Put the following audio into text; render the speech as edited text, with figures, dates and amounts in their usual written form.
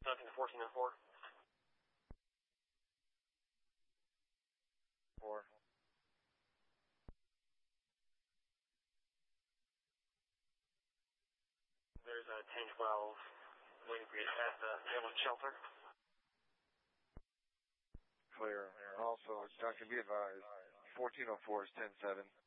Nothing to 1404. 4. There's a 1012 waiting for you at the ambulance shelter. Clear. Also, Dr. be advised, 1404 is 10-7.